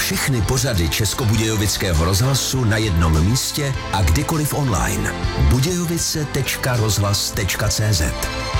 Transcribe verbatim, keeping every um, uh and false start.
všechny pořady Českobudějovického rozhlasu na jednom místě a kdykoliv online. budějovice tečka rozhlas tečka cé zet